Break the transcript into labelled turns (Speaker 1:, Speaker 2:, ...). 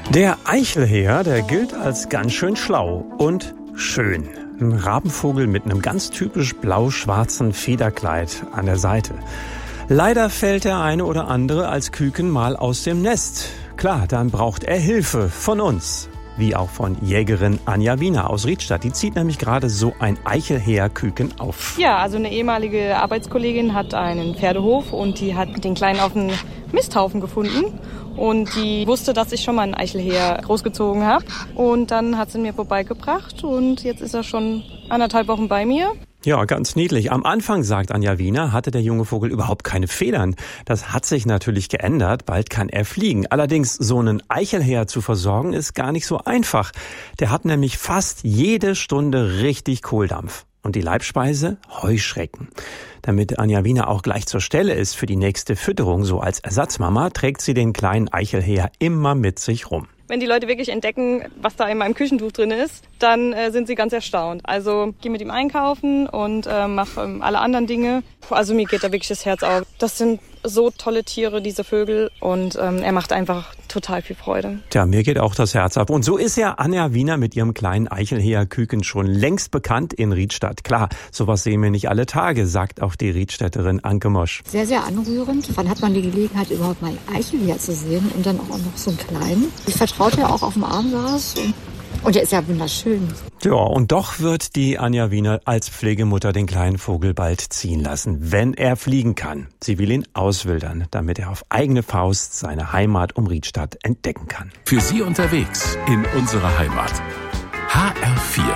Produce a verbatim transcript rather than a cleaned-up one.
Speaker 1: Der Eichelheer, der gilt als ganz schön schlau und schön. Ein Rabenvogel mit einem ganz typisch blau-schwarzen Federkleid an der Seite. Leider fällt der eine oder andere als Küken mal aus dem Nest. Klar, dann braucht er Hilfe von uns. Wie auch von Jägerin Anja Wiener aus Riedstadt. Die zieht nämlich gerade so ein Eichelheer-Küken auf.
Speaker 2: Ja, also eine ehemalige Arbeitskollegin hat einen Pferdehof und die hat den Kleinen auf einen Misthaufen gefunden. Und die wusste, dass ich schon mal einen Eichelheer großgezogen habe. Und dann hat sie ihn mir vorbeigebracht und jetzt ist er schon anderthalb Wochen bei mir.
Speaker 1: Ja, ganz niedlich. Am Anfang, sagt Anja Wiener, hatte der junge Vogel überhaupt keine Federn. Das hat sich natürlich geändert. Bald kann er fliegen. Allerdings, so einen Eichelheer zu versorgen, ist gar nicht so einfach. Der hat nämlich fast jede Stunde richtig Kohldampf. Und die Leibspeise? Heuschrecken. Damit Anja Wiener auch gleich zur Stelle ist für die nächste Fütterung, so als Ersatzmama, trägt sie den kleinen Eichelheer immer mit sich rum.
Speaker 2: Wenn die Leute wirklich entdecken, was da in meinem Küchentuch drin ist, dann äh, sind sie ganz erstaunt. Also gehe mit ihm einkaufen und äh, mache ähm, alle anderen Dinge. Also mir geht da wirklich das Herz auf. Das sind so tolle Tiere, diese Vögel. Und ähm, er macht einfach total viel Freude.
Speaker 1: Tja, mir geht auch das Herz auf. Und so ist ja Anja Wiener mit ihrem kleinen Eichelheer-Küken schon längst bekannt in Riedstadt. Klar, sowas sehen wir nicht alle Tage, sagt auch die Riedstädterin Anke Mosch.
Speaker 3: Sehr, sehr anrührend. Wann hat man die Gelegenheit, überhaupt mal einen Eichelheer zu sehen und dann auch noch so einen kleinen? Ich vertraute ja auch auf dem Arm saß und Und der ist ja wunderschön.
Speaker 1: Ja, und doch wird die Anja Wiener als Pflegemutter den kleinen Vogel bald ziehen lassen, wenn er fliegen kann. Sie will ihn auswildern, damit er auf eigene Faust seine Heimat um Riedstadt entdecken kann.
Speaker 4: Für Sie unterwegs in unserer Heimat. H R vier